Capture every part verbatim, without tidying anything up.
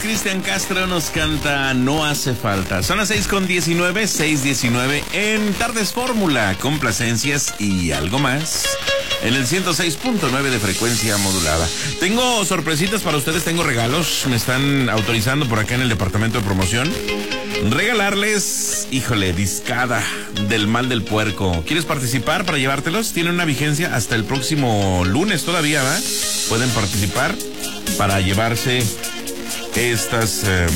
Cristian Castro nos canta No hace falta. Son las seis con diecinueve, seis diecinueve en Tardes Fórmula, complacencias y algo más. En el ciento seis punto nueve de frecuencia modulada. Tengo sorpresitas para ustedes, tengo regalos. Me están autorizando por acá en el departamento de promoción. Regalarles, híjole, discada del mal del puerco. ¿Quieres participar para llevártelos? Tienen una vigencia hasta el próximo lunes todavía, ¿va? Pueden participar para llevarse estas... Um,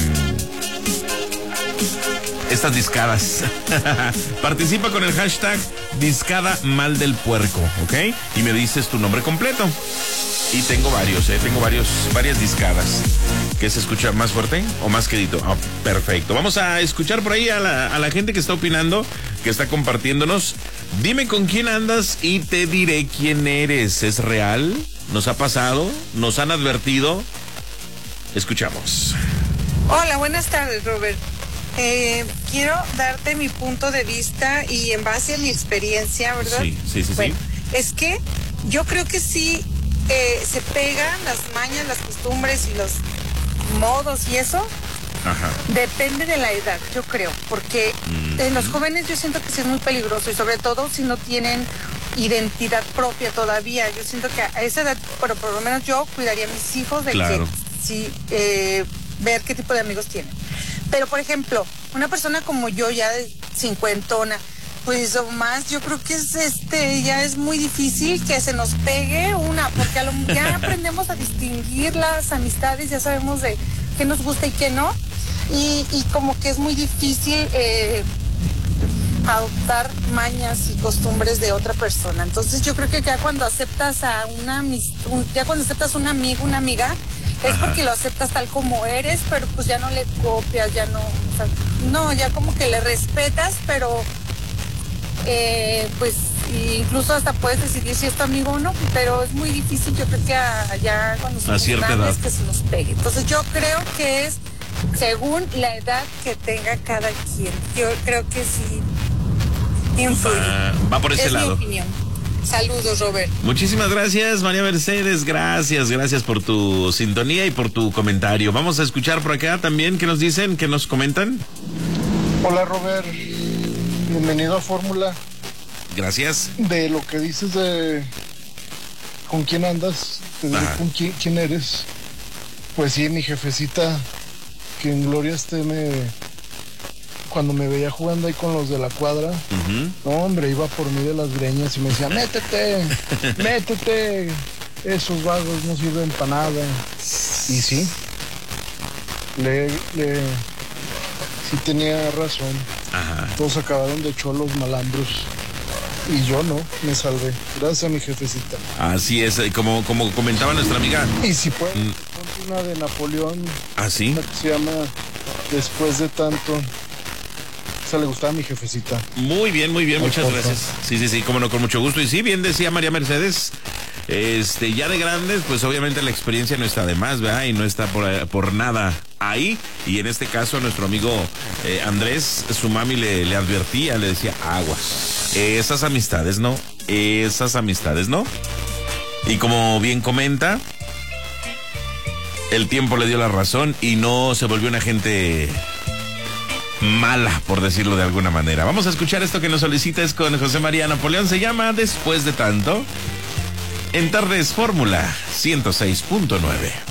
estas discadas. Participa con el hashtag discada mal del puerco, ¿ok? Y me dices tu nombre completo. Y tengo varios, ¿eh? Tengo varios, varias discadas. ¿Qué se escucha más fuerte o más quedito? Oh, perfecto. Vamos a escuchar por ahí a la, a la gente que está opinando, que está compartiéndonos. Dime con quién andas y te diré quién eres. ¿Es real? ¿Nos ha pasado? ¿Nos han advertido? Escuchamos. Hola, buenas tardes, Robert. Eh, quiero darte mi punto de vista y en base a mi experiencia, ¿verdad? Sí, sí, sí. Bueno, sí. Es que yo creo que sí eh, se pegan las mañas, las costumbres y los modos y eso. Ajá. Depende de la edad, yo creo, porque mm-hmm. en los jóvenes yo siento que sí es muy peligroso y sobre todo si no tienen identidad propia todavía. Yo siento que a esa edad, pero por lo menos yo cuidaría a mis hijos de claro. que sí, eh, ver qué tipo de amigos tienen. Pero, por ejemplo, una persona como yo, ya de cincuentona, pues o más, yo creo que es este, ya es muy difícil que se nos pegue una, porque a lo, ya aprendemos a distinguir las amistades, ya sabemos de qué nos gusta y qué no, y, y como que es muy difícil eh, adoptar mañas y costumbres de otra persona. Entonces yo creo que ya cuando aceptas a una, ya cuando aceptas un amigo, una amiga, es Ajá. porque lo aceptas tal como eres, pero pues ya no le copias, ya no, o sea, no, ya como que le respetas, pero eh, pues incluso hasta puedes decidir si es tu amigo o no, pero es muy difícil, yo creo que a, ya cuando somos grandes que se nos pegue. Entonces yo creo que es según la edad que tenga cada quien. Yo creo que sí influye. Va, va por ese es lado. Mi opinión. Saludos, Robert. Muchísimas gracias, María Mercedes. Gracias, gracias por tu sintonía y por tu comentario. Vamos a escuchar por acá también. ¿Qué nos dicen? ¿Qué nos comentan? Hola, Robert. Bienvenido a Fórmula. Gracias. De lo que dices de con quién andas, te diré con quién, quién eres. Pues sí, mi jefecita, que en gloria esté, me... cuando me veía jugando ahí con los de la cuadra, uh-huh. no, hombre, iba por mí de las greñas y me decía, métete, métete, esos vagos no sirven para nada. Y sí, le, le, sí tenía razón. Ajá. Todos acabaron de cholos malandros. Y yo no, me salvé. Gracias a mi jefecita. Así es, como, como comentaba nuestra amiga. Y si puedes, mm. ponte una de Napoleón. ¿Ah, sí? Una que se llama Después de tanto. Esa le gustaba a mi jefecita. Muy bien, muy bien, Muy muchas poco. gracias. Sí, sí, sí, cómo no, con mucho gusto. Y sí, bien decía María Mercedes, este, ya de grandes, pues obviamente la experiencia no está de más, ¿verdad? Y no está por, por nada ahí. Y en este caso, a nuestro amigo eh, Andrés, su mami le, le advertía, le decía, aguas. Esas amistades no, esas amistades no. Y como bien comenta, el tiempo le dio la razón y no se volvió una gente mala, por decirlo de alguna manera. Vamos a escuchar esto que nos solicita, es con José María Napoleón, se llama Después de tanto, en Tardes Fórmula ciento seis punto nueve.